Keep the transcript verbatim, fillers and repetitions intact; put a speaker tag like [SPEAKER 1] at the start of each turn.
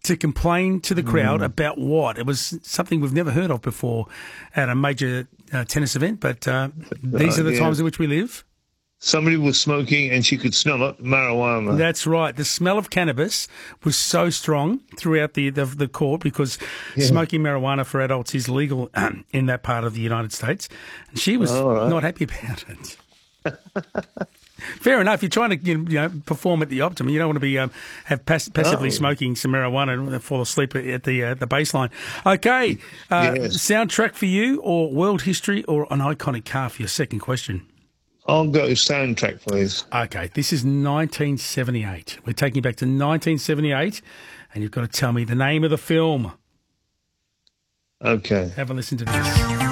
[SPEAKER 1] to complain to the crowd mm. about what? It was something we've never heard of before at a major uh, tennis event, but uh, these are the uh, yeah. times in which we live.
[SPEAKER 2] Somebody was smoking and she could smell it, marijuana.
[SPEAKER 1] That's right. The smell of cannabis was so strong throughout the the, the court because yeah. smoking marijuana for adults is legal um, in that part of the United States. And she was oh, right. not happy about it. Fair enough. You're trying to you know perform at the optimum. You don't want to be um, have pass- passively oh. smoking some marijuana and fall asleep at the uh, the baseline. Okay, uh, yes. soundtrack for you, or world history, or an iconic car for your second question.
[SPEAKER 2] I'll go soundtrack, please.
[SPEAKER 1] Okay, this is nineteen seventy-eight. We're taking you back to nineteen seventy-eight, and you've got to tell me the name of the film.
[SPEAKER 2] Okay.
[SPEAKER 1] Have a listen to this.